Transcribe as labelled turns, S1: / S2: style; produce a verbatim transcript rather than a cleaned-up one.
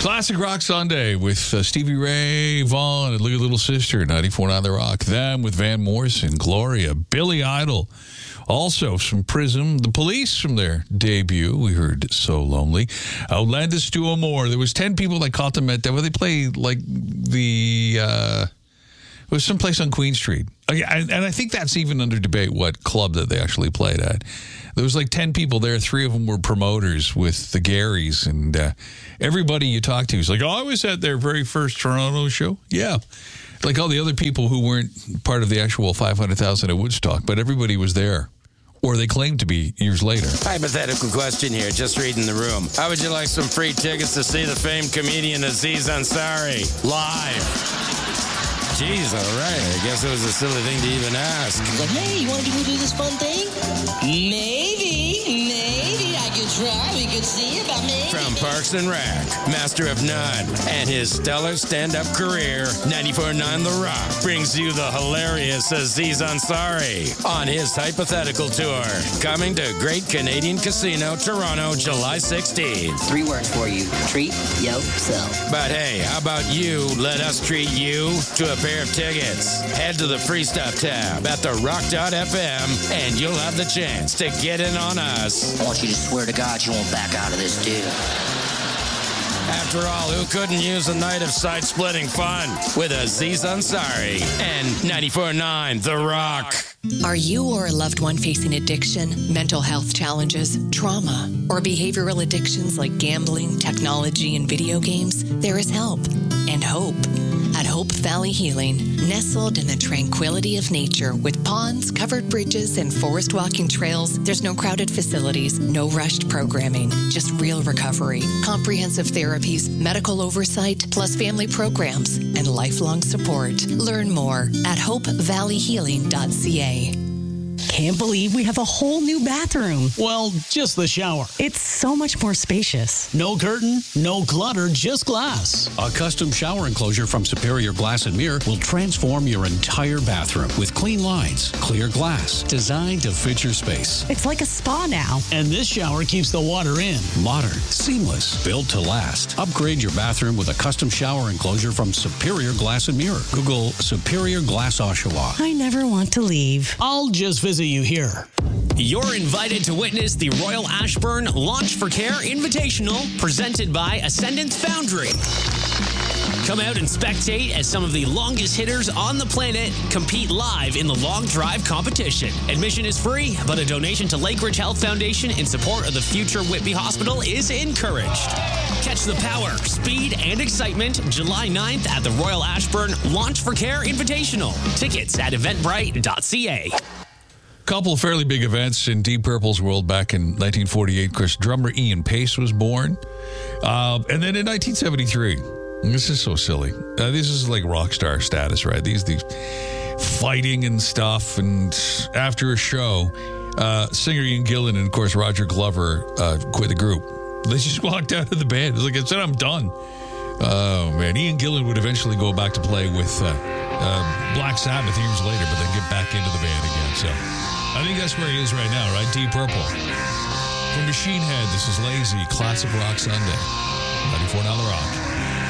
S1: Classic Rock Sunday with uh, Stevie Ray Vaughan and Look at Little Sister, ninety-four point nine The Rock. Them with Van Morrison, Gloria, Billy Idol. Also from Prism, The Police from their debut. We heard So Lonely. Outlandish Duo More. There was ten people that caught them at that. Where they played like the... Uh, it was someplace on Queen Street. And I think that's even under debate what club that they actually played at. There was like ten people there. Three of them were promoters with the Garys. And uh, everybody you talk to is like, oh, I was at their very first Toronto show. Yeah. Like all the other people who weren't part of the actual five hundred thousand at Woodstock. But everybody was there. Or they claimed to be years later.
S2: Hypothetical question here, just reading the room. How would you like some free tickets to see the famed comedian Aziz Ansari live? Jeez, all right. I guess it was a silly thing to even ask.
S3: Like, hey, you want to do this fun thing? Maybe, maybe I could try. We could see about me.
S2: From Parks and Rec, Master of None, and his stellar stand-up career, ninety-four point nine The Rock brings you the hilarious Aziz Ansari on his Hypothetical Tour. Coming to Great Canadian Casino, Toronto, July sixteenth.
S3: Three words for you. Treat yourself.
S2: But hey, how about you let us treat you to a pair of tickets? Head to the Free Stuff tab at the rock dot f m and you'll have the chance to get in on us.
S3: I want you to swear to God you won't back out of this deal.
S2: After all, who couldn't use a night of side-splitting fun with Aziz Ansari and ninety-four point nine The Rock?
S4: Are you or a loved one facing addiction, mental health challenges, trauma, or behavioral addictions like gambling, technology, and video games? There is help and hope at Hope Valley Healing, nestled in the tranquility of nature with ponds, covered bridges, and forest walking trails. There's no crowded facilities, no rushed programming, just real recovery, comprehensive therapies, medical oversight, plus family programs and lifelong support. Learn more at hope valley healing dot c a.
S5: Can't believe we have a whole new bathroom.
S6: Well, just the shower.
S5: It's so much more spacious.
S6: No curtain, no clutter, just glass.
S7: A custom shower enclosure from Superior Glass and Mirror will transform your entire bathroom with clean lines, clear glass, designed to fit your space.
S5: It's like a spa now.
S6: And this shower keeps the water in.
S7: Modern, seamless, built to last. Upgrade your bathroom with a custom shower enclosure from Superior Glass and Mirror. Google Superior Glass Oshawa.
S5: I never want to leave.
S6: I'll just visit you here.
S8: You're invited to witness the Royal Ashburn Launch for Care Invitational presented by Ascendance Foundry. Come out and spectate as some of the longest hitters on the planet compete live in the long drive competition. Admission is free, but a donation to Lakeridge Health Foundation in support of the future Whitby Hospital is encouraged. Catch the power, speed, and excitement July ninth at the Royal Ashburn Launch for Care Invitational. Tickets at eventbrite dot c a.
S1: Couple of fairly big events in Deep Purple's world back in nineteen forty-eight. Of course, drummer Ian Pace was born. Uh, and then in nineteen seventy-three, this is so silly. Uh, this is like rock star status, right? These, these fighting and stuff. And after a show, uh, singer Ian Gillan and, of course, Roger Glover uh, quit the group. They just walked out of the band. It's like, I said, I'm done. Oh, man. Ian Gillan would eventually go back to play with uh, uh, Black Sabbath years later, but then get back into the band again. So I think that's where he is right now, right? Deep Purple. From Machine Head, this is Lazy, Classic Rock Sunday. ninety-four point nine The Rock.